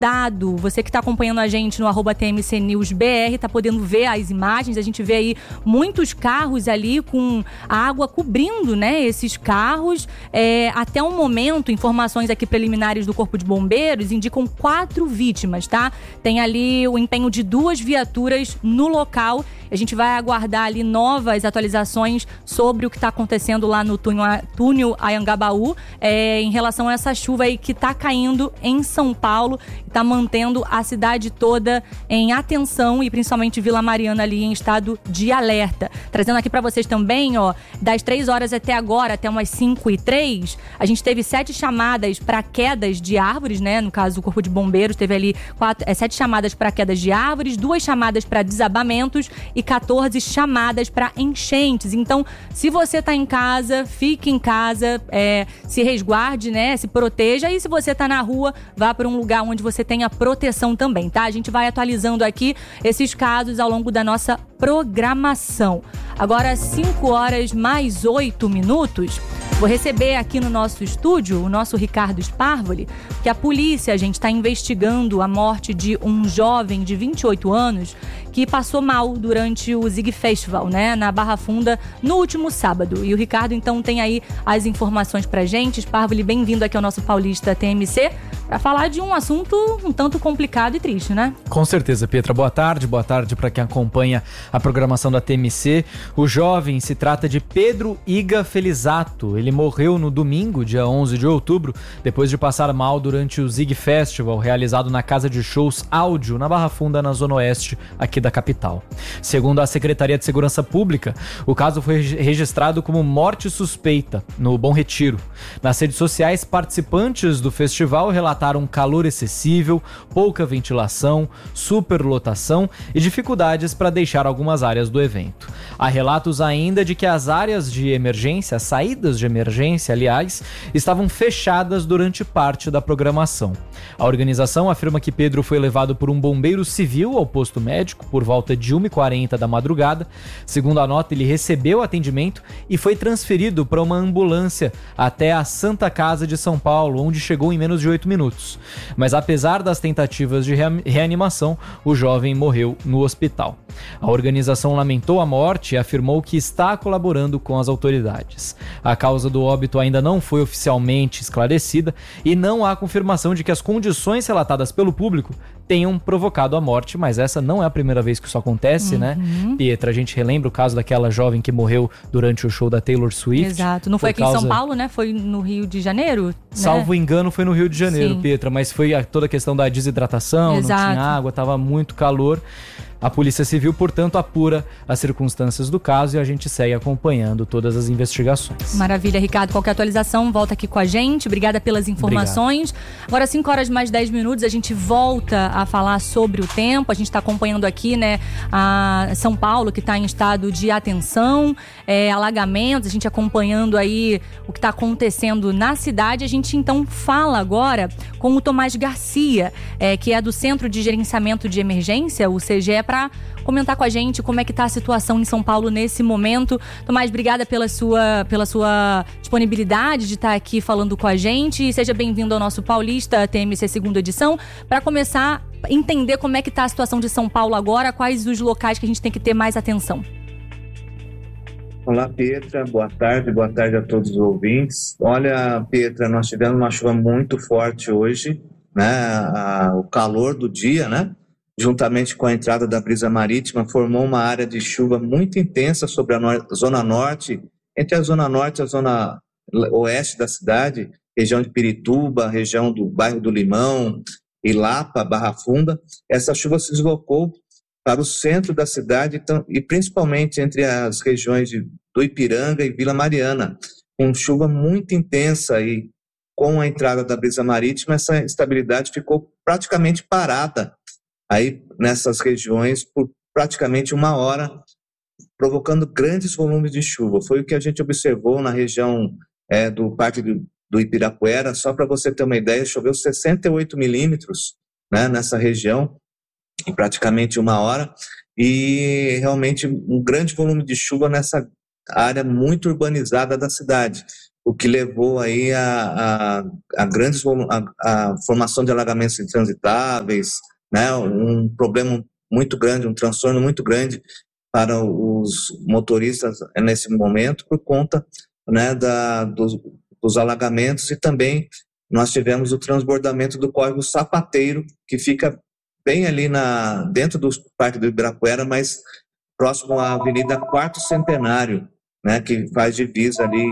Você que está acompanhando a gente no @TMCNewsBR, está podendo ver as imagens. A gente vê aí muitos carros ali com a água cobrindo, né, esses carros. Até o momento, informações aqui preliminares do Corpo de Bombeiros indicam 4 vítimas, tá? Tem ali o empenho de 2 viaturas no local. A gente vai aguardar ali novas atualizações sobre o que está acontecendo lá no túnel Anhangabaú, em relação a essa chuva aí que está caindo em São Paulo, está mantendo a cidade toda em atenção e principalmente Vila Mariana ali em estado de alerta. Trazendo aqui para vocês também, das 3 horas até agora, até umas 5h03, a gente teve 7 chamadas para quedas de árvores, né? No caso, o Corpo de Bombeiros teve ali 7 chamadas para quedas de árvores, 2 chamadas para desabamentos e 14 chamadas para enchentes. Então, se você está em casa, fique em casa, se resguarde, né? Se proteja. E se você está na rua, vá para um lugar onde você tenha proteção também, tá? A gente vai atualizando aqui esses casos ao longo da nossa programação. Agora, 5h mais 8. Vou receber aqui no nosso estúdio o nosso Ricardo Sparvoli, que a polícia, gente, está investigando a morte de um jovem de 28 anos que passou mal durante o Zig Festival, né, na Barra Funda, no último sábado. E o Ricardo, então, tem aí as informações pra gente. Sparvoli, bem-vindo aqui ao nosso Paulista TMC, para falar de um assunto um tanto complicado e triste, né? Com certeza, Pietra. Boa tarde para quem acompanha a programação da TMC. O jovem se trata de Pedro Iga Felizato. Ele morreu no domingo, dia 11 de outubro, depois de passar mal durante o Zig Festival, realizado na Casa de Shows Áudio, na Barra Funda, na Zona Oeste, aqui da capital. Segundo a Secretaria de Segurança Pública, o caso foi registrado como morte suspeita no Bom Retiro. Nas redes sociais, participantes do festival relataram calor excessivo, pouca ventilação, superlotação e dificuldades para deixar algumas áreas do evento. Há relatos ainda de que as áreas de emergência, as saídas de emergência, aliás, estavam fechadas durante parte da programação. A organização afirma que Pedro foi levado por um bombeiro civil ao posto médico por volta de 1h40 da madrugada. Segundo a nota, ele recebeu atendimento e foi transferido para uma ambulância até a Santa Casa de São Paulo, onde chegou em menos de 8 minutos. Mas apesar das tentativas de reanimação, o jovem morreu no hospital. A organização lamentou a morte e afirmou que está colaborando com as autoridades. A causa do óbito ainda não foi oficialmente esclarecida e não há confirmação de que as condições relatadas pelo público tenham provocado a morte, mas essa não é a primeira vez que isso acontece, né? Pietra, a gente relembra o caso daquela jovem que morreu durante o show da Taylor Swift. Exato, não foi aqui em São Paulo, né? Foi no Rio de Janeiro? Salvo engano, foi no Rio de Janeiro, sim, Pietra, mas foi toda a questão da desidratação, exato, não tinha água, estava muito calor. A Polícia Civil, portanto, apura as circunstâncias do caso e a gente segue acompanhando todas as investigações. Maravilha, Ricardo. Qualquer atualização, volta aqui com a gente. Obrigada pelas informações. Obrigado. Agora, 5h mais 10, a gente volta a falar sobre o tempo. A gente está acompanhando aqui, né, a São Paulo, que está em estado de atenção, alagamentos, a gente acompanhando aí o que está acontecendo na cidade. A gente, então, fala agora com o Tomás Garcia, que é do Centro de Gerenciamento de Emergência, o CGE, para comentar com a gente como é que está a situação em São Paulo nesse momento. Tomás, obrigada pela sua disponibilidade de estar aqui falando com a gente. E seja bem-vindo ao nosso Paulista TMC segunda edição, para começar a entender como é que está a situação de São Paulo agora, quais os locais que a gente tem que ter mais atenção. Olá, Pietra, boa tarde a todos os ouvintes. Olha, Pietra, nós tivemos uma chuva muito forte hoje, né? O calor do dia, né, juntamente com a entrada da brisa marítima, formou uma área de chuva muito intensa sobre a zona norte, entre a zona norte e a zona oeste da cidade, região de Pirituba, região do bairro do Limão, Ilapa, Barra Funda. Essa chuva se deslocou para o centro da cidade e principalmente entre as regiões do Ipiranga e Vila Mariana, com chuva muito intensa, e com a entrada da brisa marítima essa estabilidade ficou praticamente parada aí nessas regiões por praticamente 1 hora, provocando grandes volumes de chuva. Foi o que a gente observou na região do Parque do Ibirapuera. Só para você ter uma ideia, choveu 68 milímetros, né, nessa região, em praticamente 1 hora, e realmente um grande volume de chuva nessa área muito urbanizada da cidade. o que levou aí a formação de alagamentos intransitáveis, né? Um problema muito grande, um transtorno muito grande para os motoristas nesse momento, por conta, né, dos alagamentos, e também nós tivemos o transbordamento do córrego Sapateiro, que fica bem ali dentro do Parque do Ibirapuera, mas próximo à Avenida Quarto Centenário, né, que faz divisa ali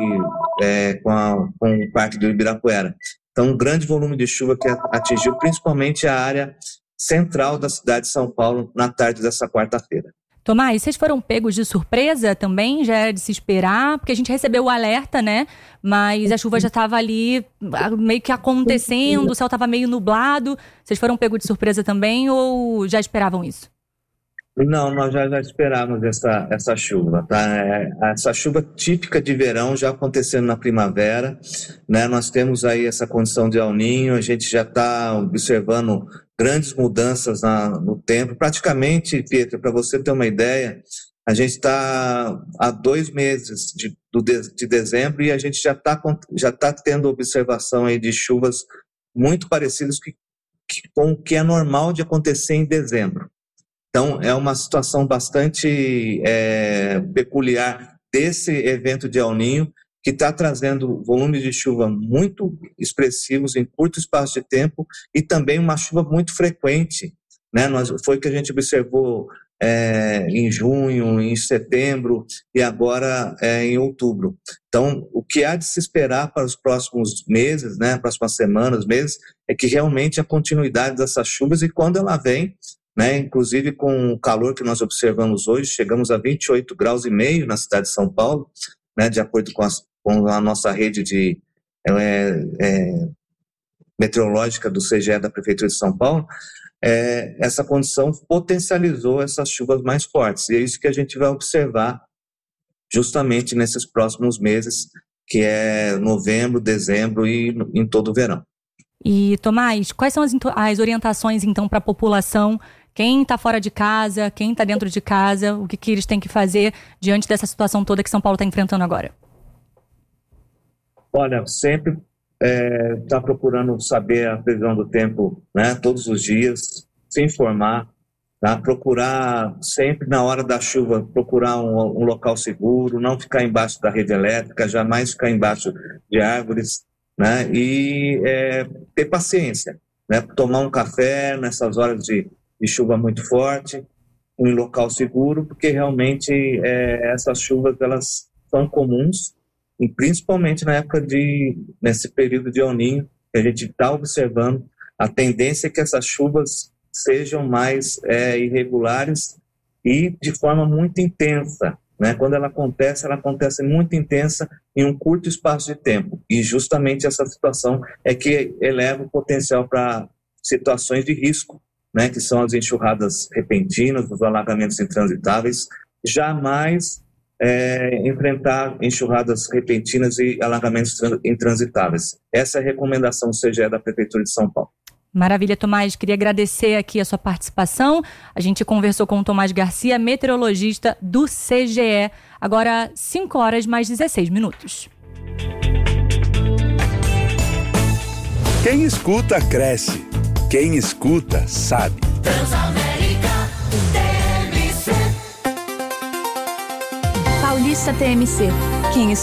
com o Parque do Ibirapuera. Então, um grande volume de chuva que atingiu principalmente a área central da cidade de São Paulo na tarde dessa quarta-feira. Tomás, vocês foram pegos de surpresa também? Já era de se esperar? Porque a gente recebeu o alerta, né? Mas a chuva já estava ali meio que acontecendo, o céu estava meio nublado. Vocês foram pegos de surpresa também ou já esperavam isso? Não, nós já esperávamos essa chuva, tá? Essa chuva típica de verão já acontecendo na primavera, né? Nós temos aí essa condição de El Niño, a gente já está observando grandes mudanças no tempo. Praticamente, Pietro, para você ter uma ideia, a gente está há 2 meses de dezembro e a gente já tá tendo observação aí de chuvas muito parecidas com o que é normal de acontecer em dezembro. Então, é uma situação bastante peculiar desse evento de El Niño, que está trazendo volumes de chuva muito expressivos em curto espaço de tempo e também uma chuva muito frequente, né? Foi o que a gente observou em junho, em setembro e agora em outubro. Então, o que há de se esperar para os próximos meses, né, próximas semanas, meses, é que realmente a continuidade dessas chuvas, e quando ela vem, né, inclusive com o calor que nós observamos hoje, chegamos a 28,5 graus na cidade de São Paulo, né, de acordo com a nossa rede de meteorológica do CGE da Prefeitura de São Paulo. Essa condição potencializou essas chuvas mais fortes, e é isso que a gente vai observar justamente nesses próximos meses, que é novembro, dezembro e em todo o verão. E, Tomás, quais são as orientações, então, para a população? Quem está fora de casa, quem está dentro de casa, o que eles têm que fazer diante dessa situação toda que São Paulo está enfrentando agora? Olha, sempre está procurando saber a previsão do tempo, né, todos os dias, se informar, tá? Procurar sempre na hora da chuva, procurar um local seguro, não ficar embaixo da rede elétrica, jamais ficar embaixo de árvores, né? E ter paciência, né? Tomar um café nessas horas de chuva muito forte, em local seguro, porque realmente essas chuvas elas são comuns, e principalmente nesse período de El Niño, que a gente está observando, a tendência é que essas chuvas sejam mais irregulares e de forma muito intensa, né? Quando ela acontece muito intensa em um curto espaço de tempo, e justamente essa situação é que eleva o potencial para situações de risco, né? Que são as enxurradas repentinas, os alagamentos intransitáveis. Jamais enfrentar enxurradas repentinas e alagamentos intransitáveis. Essa é a recomendação do CGE da Prefeitura de São Paulo. Maravilha, Tomás. Queria agradecer aqui a sua participação. A gente conversou com o Tomás Garcia, meteorologista do CGE. Agora, 5h mais 16. Quem escuta, cresce. Quem escuta, sabe. Transamérica TMC. Paulista TMC. Quem